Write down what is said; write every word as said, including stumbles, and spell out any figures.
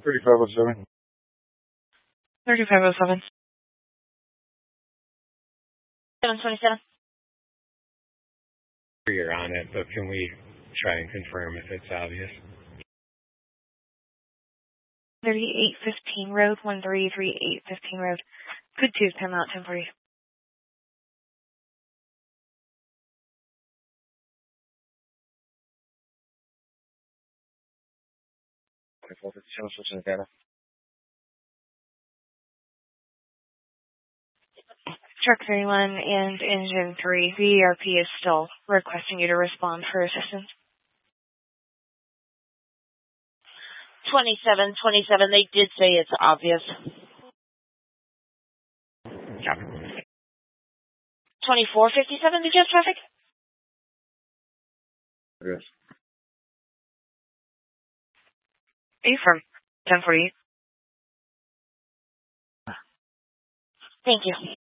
thirty-five oh seven. thirty-five oh seven. seven twenty-seven. You're on it, but can we try and confirm if it's obvious? thirty-eight fifteen Road, one three three eight fifteen Road. Good two, time out, ten forty. twenty-four fifty-seven, switching to data. Truck thirty-one and engine three, V E R P is still requesting you to respond for assistance. twenty-seven twenty-seven, they did say it's obvious. Copy. twenty-four fifty-seven, did you have traffic? Yes. Affirm, ten forty-eight. Thank you.